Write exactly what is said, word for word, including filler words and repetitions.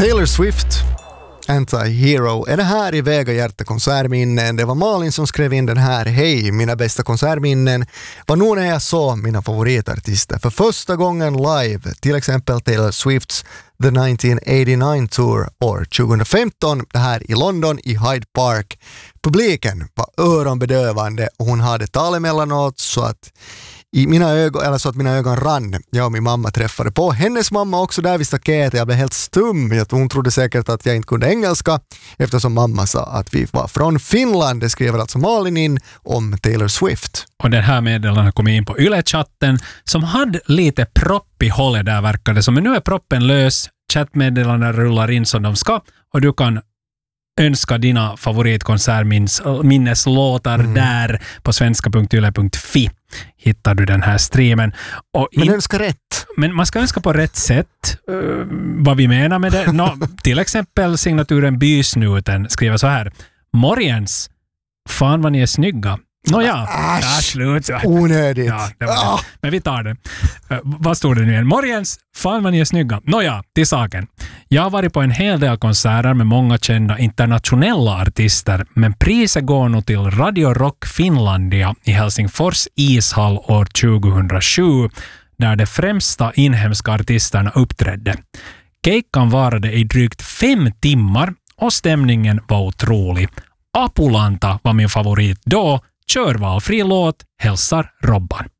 Taylor Swift, Anti-Hero, är det här i Väga Hjärta konsertminnen. Det var Malin som skrev in den här. Hej, mina bästa konsertminnen var nog när jag såg mina favoritartister för första gången live, till exempel Taylor Swifts The nittonhundraåttionio Tour år tjugohundrafemton, det här i London i Hyde Park. Publiken var öronbedövande och hon hade tal emellanåt så att i mina ögon, eller så att mina ögon rann. Jag och min mamma träffade på hennes mamma också där vid staketet. Jag blev helt stum. Hon trodde säkert att jag inte kunde engelska eftersom mamma sa att vi var från Finland. Det skrev alltså Malin in om Taylor Swift. Och den här meddelandet kom in på Yle-chatten som hade lite propp i hållet där verkade som. Men nu är proppen lös. Chattmeddelanden rullar in som de ska och du kan önska dina favoritkonsertminneslåtar mm. där på svenska punkt yle punkt fi hittar du den här streamen. Och men in, önska rätt. Men man ska önska på rätt sätt. Uh, vad vi menar med det. No, till exempel signaturen Bysnuten skriver så här. Morgens, fan vad ni är snygga. Nåja, Äsch, slut. onödigt. Ja, det var det. Men vi tar det. Uh, vad står det nu igen? Morgens, fan vad ni är snygga. Nåja, till saken. Jag har varit på en hel del konserter med många kända internationella artister, men priset går nog till Radio Rock Finlandia i Helsingfors ishall år tjugohundrasju, där de främsta inhemska artisterna uppträdde. Keikan varade i drygt fem timmar och stämningen var otrolig. Apulanta var min favorit då. Kör valfri låt, hälsar Robban.